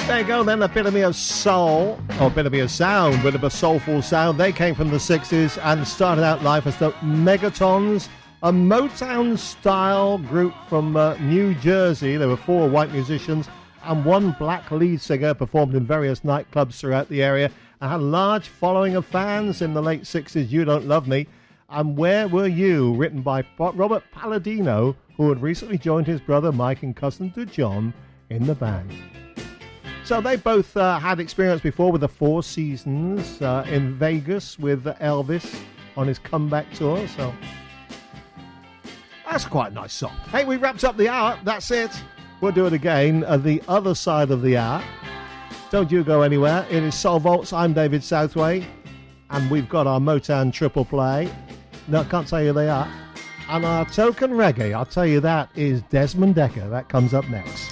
There you go, then, Epitome of Soul, or Epitome of Sound, bit of a soulful sound. They came from the 60s and started out life as the Megatons, a Motown-style group from New Jersey. There were 4 white musicians and 1 black lead singer, performed in various nightclubs throughout the area, and had a large following of fans in the late 60s. You Don't Love Me and Where Were You, written by Robert Palladino, who had recently joined his brother Mike and cousin to John in the band. So they both had experience before with the Four Seasons in Vegas with Elvis on his comeback tour. So that's quite a nice song. Hey, we wrapped up the hour. That's it. We'll do it again the other side of the hour. Don't you go anywhere. It is Soul Vaults. I'm David Southway. And we've got our Motown triple play. No, I can't tell you who they are. And our token reggae, I'll tell you that, is Desmond Dekker. That comes up next.